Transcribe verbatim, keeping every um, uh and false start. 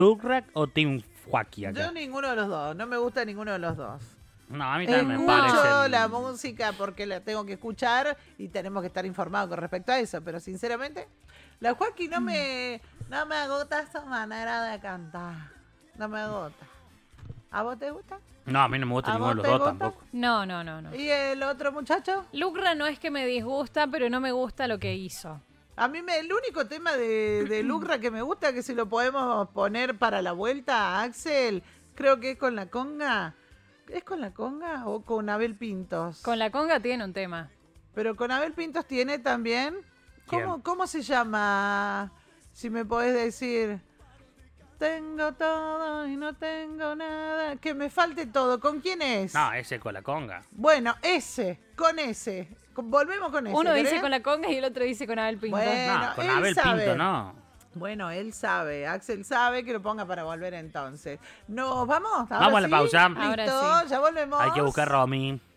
Lugrak o Team Joaquín acá? Yo ninguno de los dos, no me gusta ninguno de los dos. No, a mí también me Escucho parece. la música porque la tengo que escuchar y tenemos que estar informados con respecto a eso, pero sinceramente, la Joaquín no me, no me agota su manera de cantar. No me agota. ¿A vos te gusta? No, a mí no me gusta ¿A ninguno de vos los te dos gusta? tampoco. No, no, no, no. ¿Y el otro muchacho? Lucra no es que me disgusta, pero no me gusta lo que hizo. A mí me, el único tema de, de Lucra que me gusta, que si lo podemos poner para la vuelta, Axel, creo que es con la conga. ¿Es con la conga o con Abel Pintos? Con la conga tiene un tema. Pero con Abel Pintos tiene también. ¿Cómo, ¿Cómo se llama? Si me podés decir. Tengo todo y no tengo nada. Que me falte todo. ¿Con quién es? No, ese con la conga. Bueno, ese. Con ese. Con- Volvemos con ese. Uno ¿querés? dice con la conga y el otro dice con Abel Pinto. Bueno, No, con él Abel sabe. Pinto no. Bueno, él sabe. Axel sabe que lo ponga para volver entonces. ¿Nos vamos? ¿Ahora Vamos a la sí? pausa. ¿Listo? Ahora sí. Ya volvemos. Hay que buscar Romy.